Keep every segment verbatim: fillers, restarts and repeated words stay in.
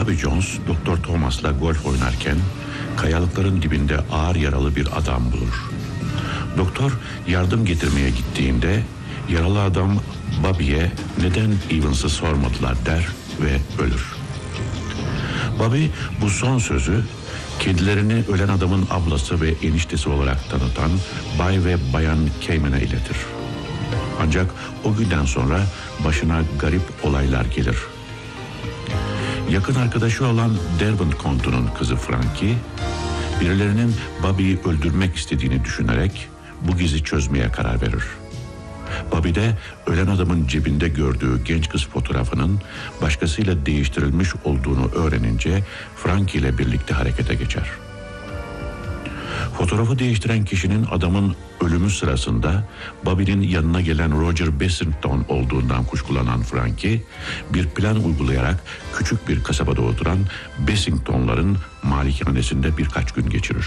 Bobby Jones, Doktor Thomas'la golf oynarken kayalıkların dibinde ağır yaralı bir adam bulur. Doktor yardım getirmeye gittiğinde yaralı adam Bobby'ye neden Evans'ı sormadılar der ve ölür. Bobby bu son sözü kedilerini ölen adamın ablası ve eniştesi olarak tanıtan Bay ve Bayan Cayman'a iletir. Ancak o günden sonra başına garip olaylar gelir. Yakın arkadaşı olan Derwent Kontu'nun kızı Frankie, birilerinin Bobby'yi öldürmek istediğini düşünerek bu gizi çözmeye karar verir. Bobby de ölen adamın cebinde gördüğü genç kız fotoğrafının başkasıyla değiştirilmiş olduğunu öğrenince Frankie ile birlikte harekete geçer. Fotoğrafı değiştiren kişinin adamın ölümü sırasında Bobby'nin yanına gelen Roger Bessington olduğundan kuşkulanan Frankie, bir plan uygulayarak küçük bir kasabada oturan Bessingtonların malikanesinde birkaç gün geçirir.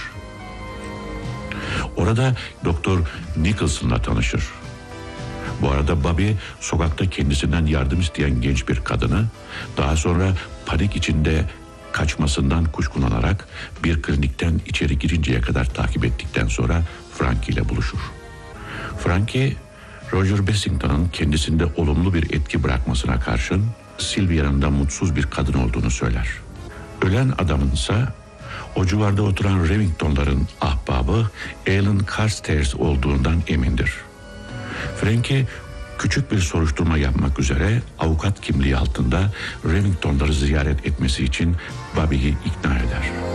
Orada Doktor Nicholson'la tanışır. Bu arada Bobby sokakta kendisinden yardım isteyen genç bir kadını, daha sonra panik içinde kaçmasından kuşkulanarak bir klinikten içeri girinceye kadar takip ettikten sonra Frankie ile buluşur. Frankie, Roger Bessington'ın kendisinde olumlu bir etki bırakmasına karşın Sylvia'nın da mutsuz bir kadın olduğunu söyler. Ölen adamın ise o civarda oturan Remington'ların ahbabı Alan Carstairs olduğundan emindir. Frankie küçük bir soruşturma yapmak üzere avukat kimliği altında Remington'ları ziyaret etmesi için Bobby'yi ikna eder.